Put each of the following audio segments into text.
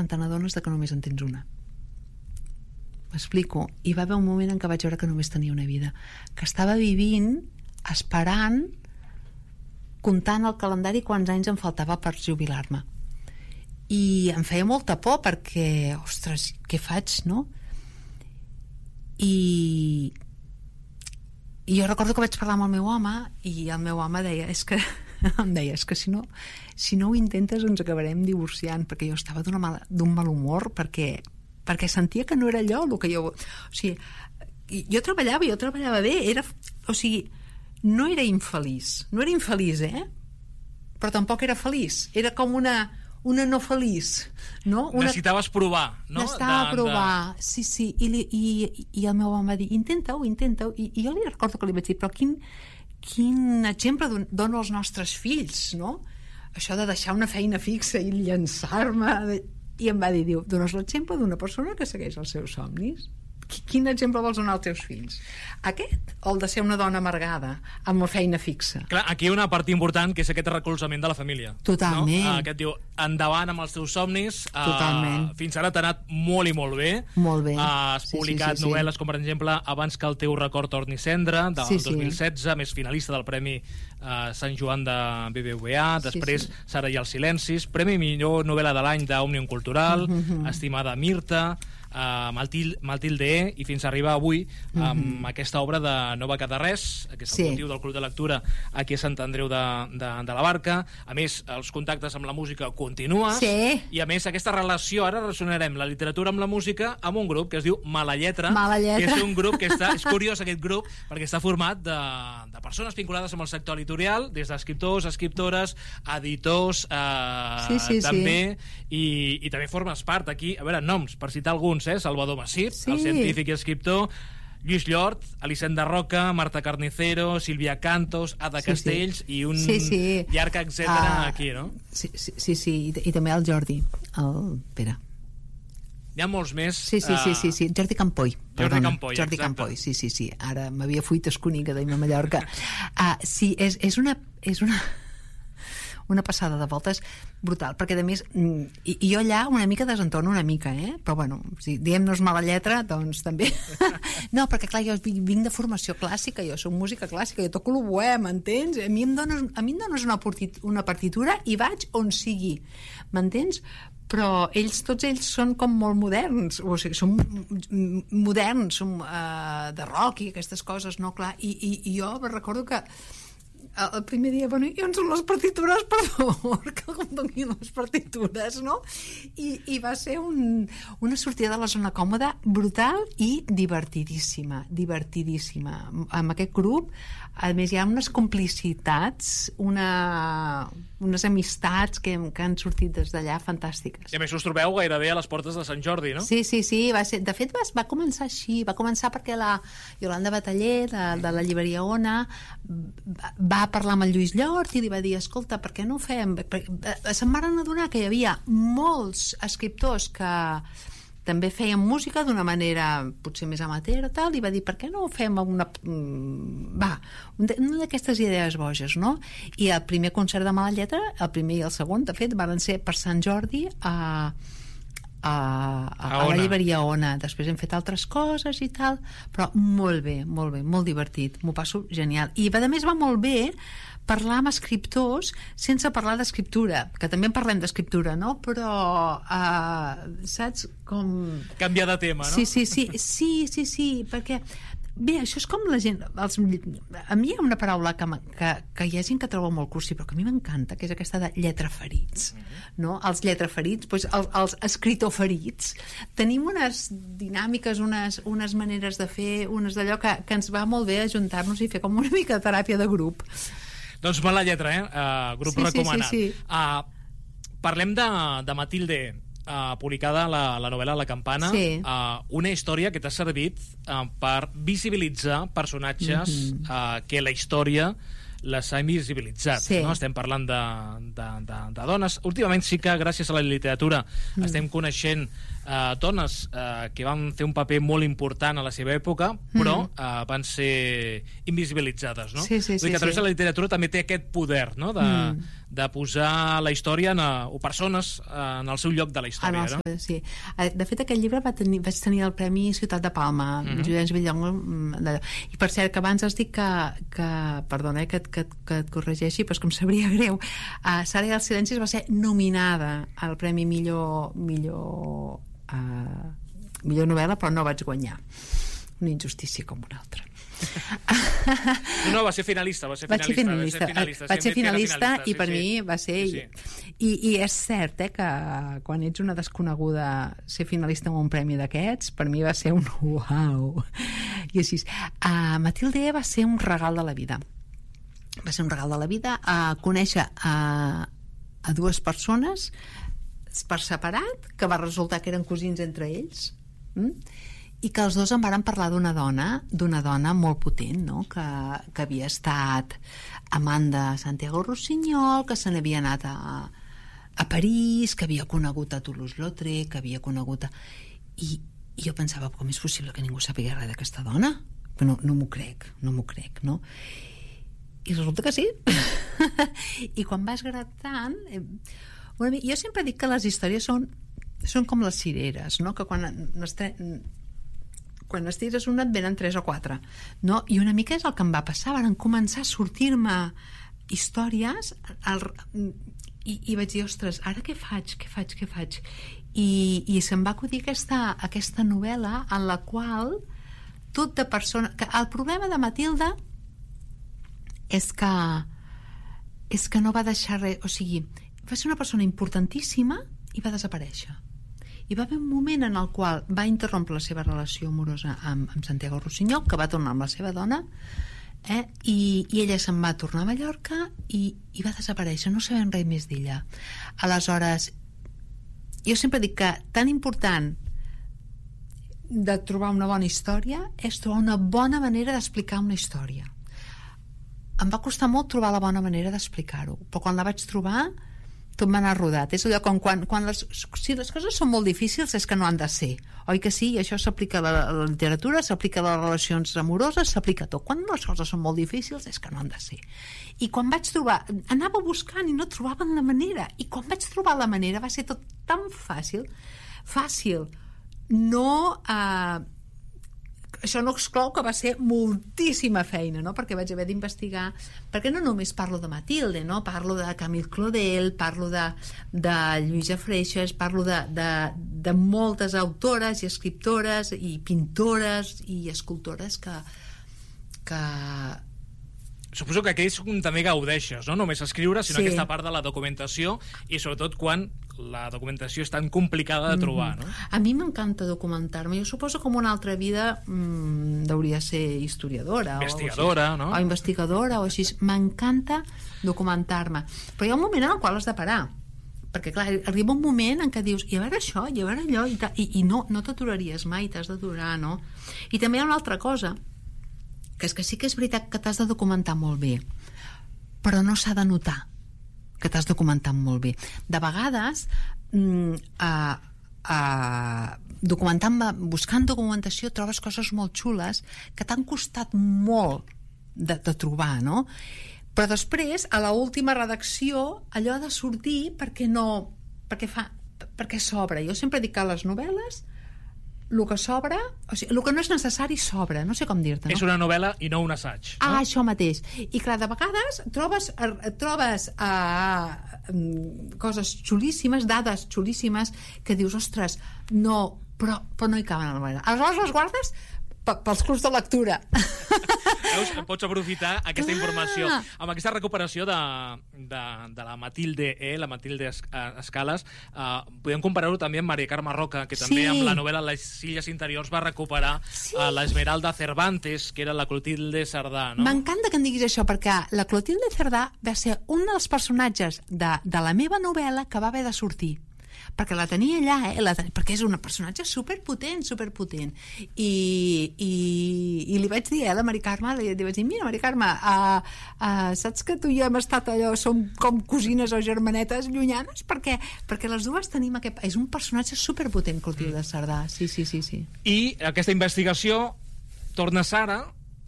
quan te n'adones que només en tens una. M'explico. I va haver un moment en què vaig veure que només tenia una vida, que estava vivint, esperant, comptant el calendari quants anys em faltava per jubilar-me. I em feia molta por perquè, ostres, què faig, no? I jo recordo que vaig parlar amb el meu home i el meu home deia, em deia, és que si no ho intentes ens acabarem divorciant, perquè jo estava d'un mal humor perquè sentia que no era allò el que jo... O sigui, jo treballava bé, o sigui, no era infeliç, però tampoc era feliç, era com una no feliç, no? Necessitaves provar, no? Necessitava provar, sí, i el meu home va dir, intenta-ho, i jo li recordo que li vaig dir, però quin exemple dono als nostres fills, no? Això de deixar una feina fixa i llançar-me, i em va dir, dones l'exemple d'una persona que segueix els seus somnis. Quin exemple vols donar als teus fills? Aquest o el de ser una dona amargada amb una feina fixa? Clar, aquí hi ha una part important que és aquest recolzament de la família. Totalment. No? Que et diu, endavant amb els teus somnis. Totalment. Fins ara t'ha anat molt i molt bé. Molt bé. Has publicat novel·les com, per exemple, Abans que el teu record torni cendra, del 2016, més finalista del Premi Sant Joan de BBVA, després Sara i els silencis, Premi millor novel·la de l'any d'Òmnium Cultural, Estimada Mirta, Matilde i fins a arribar avui amb aquesta obra de No va quedar res, que és el motiu del Club de Lectura aquí a Sant Andreu de la Barca. A més, els contactes amb la música continues, i a més aquesta relació, ara relacionarem la literatura amb la música amb un grup que es diu Mala Lletra, que és un grup que és curiós, aquest grup, perquè està format de persones vinculades amb el sector editorial, des d'escriptors, escriptores, editors, també, i també formes part aquí, a veure, noms, per citar alguns, Salvador Masip, el científic i escriptor, Lluís Llort, Elisenda Roca, Marta Carnicero, Sílvia Cantos, Ada Castells i un llarg etcètera aquí, no? Sí, i també el Jordi, el Pere. Hi ha molts més. Sí, Jordi Campoy. Jordi Campoy, sí. Ara m'havia fuit esconica de Mallorca. Sí, és una passada de voltes brutal, perquè a més i jo allà una mica desentono una mica, però bueno, si diem-nos Mala Lletra, doncs també no, perquè clar, jo vinc de formació clàssica, jo soc música clàssica, jo toco l'oboè, m'entens? A mi em dones una partitura i vaig on sigui, m'entens? Però tots ells són com molt moderns, o sigui, són moderns, són de rock i aquestes coses, no? Clar, i jo recordo que el primer dia, bueno, i on són les partitures, per favor, que em donin les partitures, no? I va ser una sortida de la zona còmoda brutal i divertidíssima. Amb aquest grup, a més, hi ha unes complicitats, unes amistats que han sortit des d'allà fantàstiques. I a més us trobeu gairebé a les portes de Sant Jordi, no? Sí, de fet va començar així, va començar perquè la Iolanda Bataller de la llibreria Ona va parlar amb el Lluís Llort i li va dir, escolta, per què no ho fem? Se'n van adonar que hi havia molts escriptors que també feien música d'una manera potser més amateur, tal, i va dir, per què no ho fem una d'aquestes idees boges, no? I el primer concert de Mala Lletra, el primer i el segon, de fet, van ser per Sant Jordi a la llibreria Ona. Després hem fet altres coses i tal, però molt bé, molt divertit, m'ho passo genial. I a més va molt bé parlar amb escriptors sense parlar d'escriptura, que també en parlem d'escriptura, no? Però saps com... Canviar de tema, no? Sí, perquè bé, això és com la gent a mi hi ha una paraula que hi ha gent que troba molt cursi, però que a mi m'encanta, que és aquesta de lletraferits, no? Els lletraferits, doncs els escritoferits, tenim unes dinàmiques, unes maneres de fer, unes d'allò que ens va molt bé ajuntar-nos i fer com una mica de teràpia de grup. Doncs Mala Lletra, grup recomanat. Sí. Parlem de Matilde, publicada la novel·la La Campana, una història que t'ha servit per visibilitzar personatges que la història les ha invisibilitzat, no? Estem parlant de dones. Últimament sí que gràcies a la literatura estem coneixent dones que van fer un paper molt important a la seva època, però van ser invisibilitzades, no? Sí. Vull dir que a través de la literatura també té aquest poder, no? De posar la història o persones en el seu lloc de la història, no? Sí. De fet, aquest llibre vaig tenir el Premi Ciutat de Palma, Llorenç Villongo. I per cert, que abans has dit que perdona, que et corregeixi, però és que em sabria greu. Sara i els silencis va ser nominada al Premi millor novel·la, però no vaig guanyar. Una injustícia com una altra. No, va ser finalista. Vaig ser finalista i per mi va ser... I és cert que quan ets una desconeguda, ser finalista en un premi d'aquests, per mi va ser un uau. I així. Matilde va ser un regal de la vida. Va ser un regal de la vida conèixer a dues persones per separat, que va resultar que eren cosins entre ells, i que els dos em varen parlar d'una dona molt potent, no? que havia estat amant de Santiago Rossinyol, que se n'havia anat a París, que havia conegut a Toulouse-Lautrec, que havia conegut I jo pensava, com és possible que ningú sàpiga res d'aquesta dona? Però no m'ho crec, no? I resulta que sí. I quan vas gratant... jo sempre dic que les històries són com les cireres, no? Que quan estires una et venen 3 o 4, no? I una mica és el que em va passar. Van començar a sortir-me històries i vaig dir, ostres, ara què faig? I se'm va acudir aquesta novel·la en la qual tot de persona... El problema de Matilde és que no va deixar res, o sigui, va ser una persona importantíssima i va desaparèixer. Hi va haver un moment en el qual va interrompre la seva relació amorosa amb Santiago Rossinyol, que va tornar amb la seva dona, i ella se'n va tornar a Mallorca i va desaparèixer, no sabem res més d'ella. Aleshores, jo sempre dic que tan important de trobar una bona història és trobar una bona manera d'explicar una història. Em va costar molt trobar la bona manera d'explicar-ho, però quan la vaig trobar tot m'ha anat rodat. És allò com si les coses són molt difícils és que no han de ser, oi que sí? I això s'aplica a la literatura, s'aplica a les relacions amoroses, s'aplica a tot. Quan les coses són molt difícils és que no han de ser. I quan vaig trobar, anava buscant i no trobaven la manera, i quan vaig trobar la manera va ser tot tan fàcil, això no exclou que va ser moltíssima feina, no? Perquè vaig haver d'investigar, perquè no només parlo de Matilde, no? Parlo de Camille Claudel, parlo de Lluïsa Freixas, parlo de moltes autores i escriptores i pintores i escultores que... Suposo que aquells també gaudeixes, no només escriure, sinó aquesta part de la documentació, i sobretot quan la documentació és tan complicada de trobar, no? A mi m'encanta documentar-me. Jo suposo que en una altra vida hauria ser historiadora investigadora, no? O investigadora o així. M'encanta documentar-me, però hi ha un moment en el qual has de parar, perquè clar, arriba un moment en què dius, i a veure això, i a veure allò, i no t'aturaries mai, t'has d'aturar, no? I també hi ha una altra cosa, que és que sí que és veritat que t'has de documentar molt bé, però no s'ha de notar que t'has documentat molt bé. De vegades buscant documentació trobes coses molt xules que t'han costat molt de trobar, no? Però després, a l'última redacció, allò ha de sortir perquè s'obre. Jo sempre dic que les novel·les el que sobra, o sigui, el que no és necessari sobra, no sé com dir-te, no? És una novel·la i no un assaig, no? Això mateix. I clar, de vegades trobes coses xulíssimes, dades xulíssimes, que dius, ostres, no, però no hi caben a la novel·la. Aleshores les guardes pels clubs de lectura. Veus? Pots aprofitar aquesta informació. Amb aquesta recuperació de la Matilde la Matilde Escales, podem comparar-ho també amb Maria Carme Roca, que també amb la novel·la Les illes interiors va recuperar l'Esmeralda Cervantes, que era la Clotilde Cerdà, no? M'encanta que em diguis això, perquè la Clotilde Cerdà va ser un dels personatges de la meva novel·la que va haver de sortir. perquè la tenia allà, perquè és un personatge superpotent. I li vaig dir a la Mari Carme, li vaig dir, mira, Mari Carme, saps que tu i jo hem estat allò, som com cosines o germanetes llunyanes? Perquè les dues tenim aquest... És un personatge superpotent, Clotilde de Cerdà. Sí. I aquesta investigació torna Sara,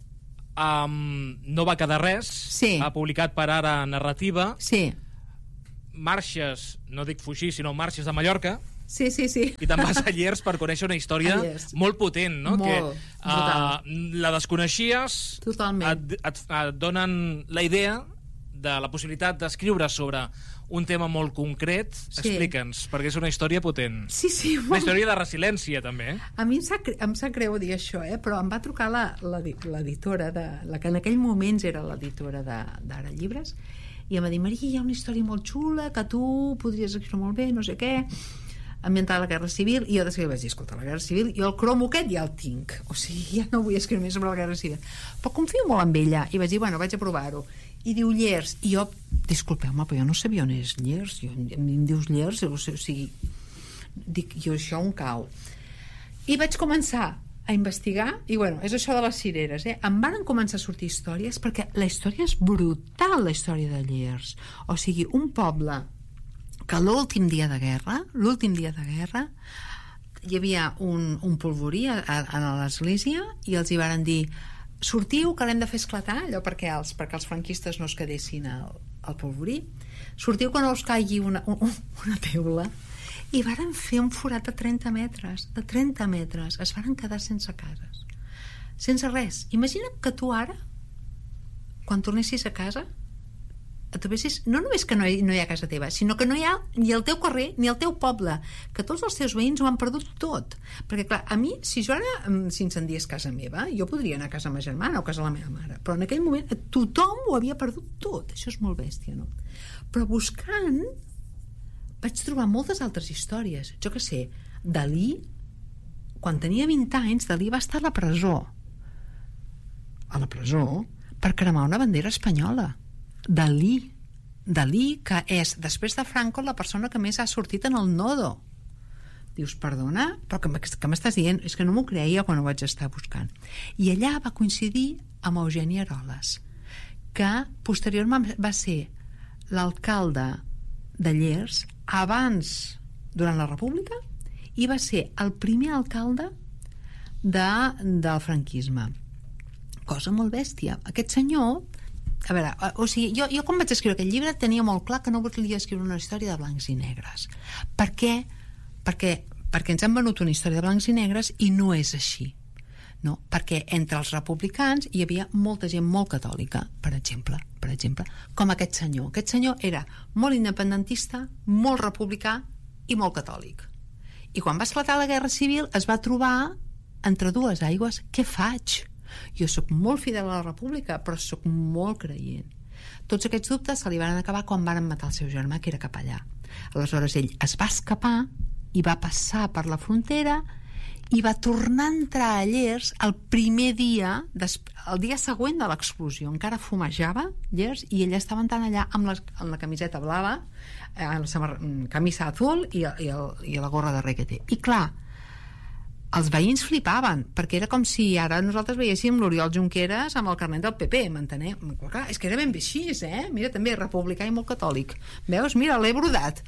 no va quedar res, ha publicat per Ara Narrativa, marxes, no dic fugir, sinó marxes de Mallorca, sí. I te'n vas a Llers per conèixer una història molt potent, no? Molt, la desconeixies, et donen la idea de la possibilitat d'escriure sobre un tema molt concret. Explica'ns, perquè és una història potent. Sí. Una història de resiliència, també. A mi em sap greu dir això, però em va trucar l'editora, la que en aquell moments era l'editora d'Ara Llibres, i em va dir, Maria, hi ha una història molt xula que tu podries escriure molt bé, no sé què, ambientada a la Guerra Civil, i jo de seguida vaig dir, escolta, la Guerra Civil, jo el cromo aquest ja el tinc, o sigui, ja no vull escriure més sobre la Guerra Civil, però confio molt en ella, i vaig dir, bueno, vaig a provar-ho. I diu Llers, i jo, disculpeu-me, però jo no sabia on és Llers, em dius Llers, o sigui, dic, jo això on cau. I vaig començar a investigar, i bueno, és això de les cireres, em van començar a sortir històries, perquè la història és brutal, la història de Llers. O sigui, un poble que l'últim dia de guerra, hi havia un polvorí a l'església, i els hi varen dir, sortiu, que l'hem de fer esclatar, allò perquè els franquistes no es quedessin al polvorí, sortiu que no us caigui una teula, i varen fer un forat de 30 metres, es varen quedar sense cases, sense res. Imagina't que tu ara, quan tornessis a casa, trobessis, no només que no hi ha casa teva, sinó que no hi ha ni el teu carrer ni el teu poble, que tots els teus veïns ho han perdut tot. Perquè clar, a mi, si jo ara s'incendiés casa meva, jo podria anar a casa de ma germana o a casa de la meva mare, però en aquell moment tothom ho havia perdut tot. Això és molt bèstia, no? Però buscant vaig trobar moltes altres històries. Jo què sé, Dalí, quan tenia 20 anys, Dalí va estar a la presó per cremar una bandera espanyola. Dalí, que és, després de Franco, la persona que més ha sortit en el Nodo. Dius, perdona, però què m'estàs dient? És que no m'ho creia quan ho vaig estar buscant. I allà va coincidir amb Eugeni Aroles, que posteriorment va ser l'alcalde de Llers abans, durant la República, i va ser el primer alcalde del franquisme. Cosa molt bèstia. Aquest senyor, a veure, o sigui, jo quan vaig escriure aquest llibre tenia molt clar que no volia escriure una història de blancs i negres. Per què? Perquè ens han venut una història de blancs i negres i no és així. No? Perquè entre els republicans hi havia molta gent molt catòlica, per exemple, com aquest senyor. Aquest senyor era molt independentista, molt republicà i molt catòlic. I quan va esclatar la Guerra Civil es va trobar entre dues aigües. Què faig? Jo sóc molt fidel a la República, però sóc molt creient. Tots aquests dubtes se li van acabar quan van matar el seu germà, que era capellà. Aleshores ell es va escapar i va passar per la frontera i va tornar a entrar a Llers el primer dia, el dia següent de l'explosió. Encara fumejava Llers i ell estava entrant allà amb la camiseta blava, amb la camisa azul i la gorra de requete. I clar, els veïns flipaven, perquè era com si ara nosaltres veiéssim l'Oriol Junqueras amb el carnet del PP, m'enteneu? Clar, és que era ben bé així, Mira, també republicà i molt catòlic. Veus? Mira, l'he brodat.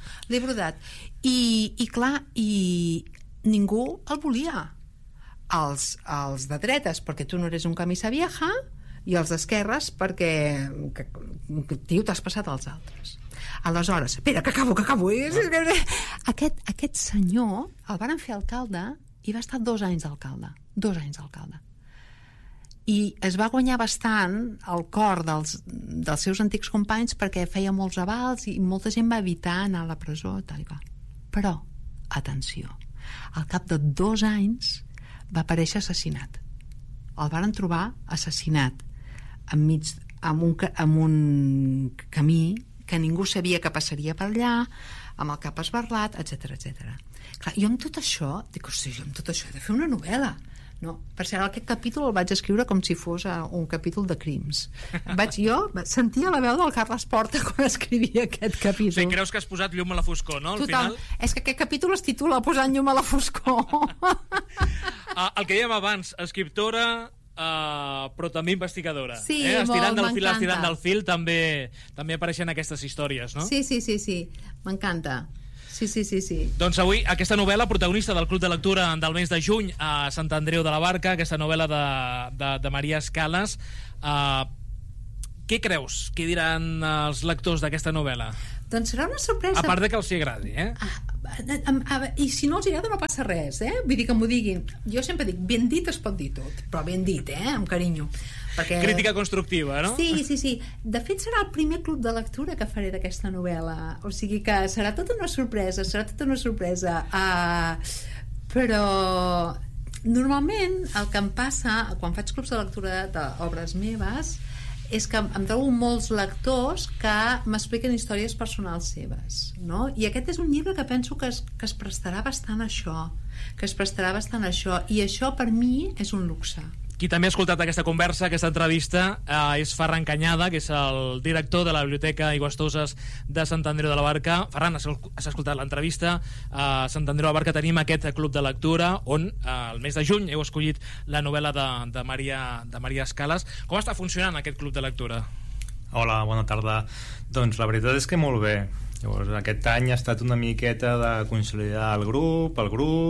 I clar, i ningú el volia. Els de dretes, perquè tu no eres un camisa vieja, i els d'esquerres, perquè tio, t'has passat als altres. Aleshores, espera, que acabo. Aquest senyor el varen fer alcalde i va estar 2 anys d'alcalde. 2 anys d'alcalde. I es va guanyar bastant el cor dels seus antics companys perquè feia molts avals i molta gent va evitar anar a la presó, tal i qual. Però, atenció, al cap de 2 anys va aparèixer assassinat. El varen trobar assassinat enmig amb un camí que ningú sabia que passaria per allà, amb el cap esberlat, etc. Clar, jo amb tot això dic, hosti, jo amb tot això he de fer una novel·la. No, per cert, aquest capítol el vaig escriure com si fos un capítol de crims. Sentia la veu del Carles Porta quan escrivia aquest capítol. O sigui, creus que has posat llum a la foscor, no? Al Total. final. És que aquest capítol es titula Posant llum a la foscor. El que dèiem abans, escriptora, però també investigadora. Sí, estirant molt, estirant del fil també apareixen aquestes històries, no? Sí, m'encanta. Sí. Doncs avui aquesta novel·la, protagonista del Club de Lectura del mes de juny a Sant Andreu de la Barca, aquesta novel·la de Maria Escalas. Què creus que diran els lectors d'aquesta novel·la? Doncs serà una sorpresa. A part de que els hi agradi, I si no els agrada no passa res, Vull dir que m'ho diguin. Jo sempre dic, ben dit es pot dir tot, però ben dit, amb carinyo. Perquè... Crítica constructiva, no? Sí. De fet, serà el primer club de lectura que faré d'aquesta novel·la. O sigui que serà tota una sorpresa. Però normalment el que em passa quan faig clubs de lectura d'obres meves és que em trobo molts lectors que m'expliquen històries personals seves, no? I aquest és un llibre que penso que es prestarà bastant a això, i això per mi és un luxe. Qui també ha escoltat aquesta conversa, aquesta entrevista, és Ferran Cañada, que és el director de la Biblioteca Aigüestoses de Sant Andreu de la Barca. Ferran, has escoltat l'entrevista. A Sant Andreu de la Barca tenim aquest club de lectura on el mes de juny heu escollit la novel·la de Maria Escalas. Com està funcionant aquest club de lectura? Hola, bona tarda. Doncs la veritat és que molt bé. Llavors, aquest any ha estat una miqueta de consolidar el grup,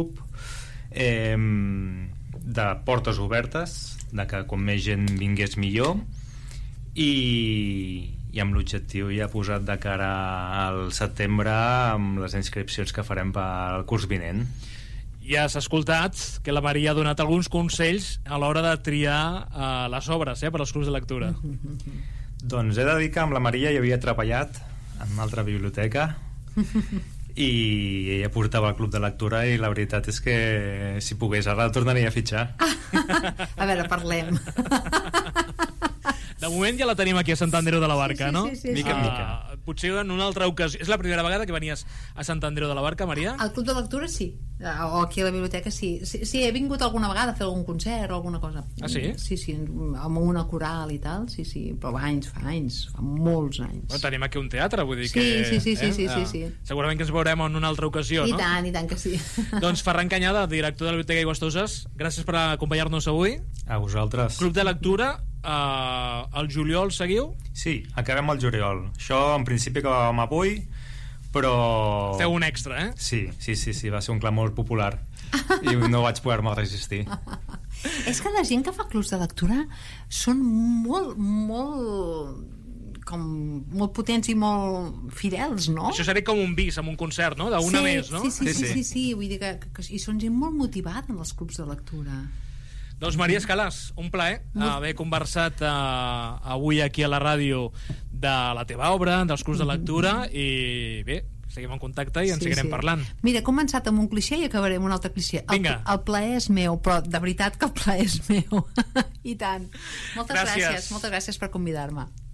de portes obertes, de que com més gent vingués millor, i amb l'objectiu ja posat de cara al setembre amb les inscripcions que farem pel curs vinent. Ja has escoltat que la Maria ha donat alguns consells a l'hora de triar les obres per als clubs de lectura. Doncs he de dir que amb la Maria hi havia treballat en una altra biblioteca i ella portava el club de lectura i la veritat és que si pogués ara la tornaria a fitxar. A veure, parlem. De moment ja la tenim aquí a Sant Andreu de la Barca, no? Sí. Mica en mica. Potser en una altra ocasió. És la primera vegada que venies a Sant Andreu de la Barca, Maria? Al club de lectura sí, o aquí a la biblioteca sí, he vingut alguna vegada a fer algun concert o alguna cosa. Ah, sí? Sí, amb una coral i tal, sí, però fa anys, fa molts anys. Bueno, tenim aquí un teatre, vull dir que... Sí. Segurament que ens veurem en una altra ocasió, no? I tant que sí. Doncs Ferran Cañada, director de la Biblioteca Aigüestoses, gràcies per acompanyar-nos avui. A vosaltres. Club de lectura, el juliol seguiu? Sí, acabem el juliol. Això en principi acabàvem avui, però... Feu un extra, Sí, va ser un clamor popular i no vaig poder-me resistir. És que la gent que fa clubs de lectura són molt potents i molt fidels, no? Això seria com un bis amb un concert, no? D'una més, no? Sí, vull dir que i són gent molt motivada en els clubs de lectura. Doncs Maria Escalas, un plaer haver conversat avui aquí a la ràdio de la teva obra, dels clubs de lectura, i bé, seguim en contacte i en seguirem parlant. Mira, he començat amb un clixé i acabaré amb un altre clixé. El plaer és meu, però de veritat que el plaer és meu. I tant. Moltes gràcies per convidar-me.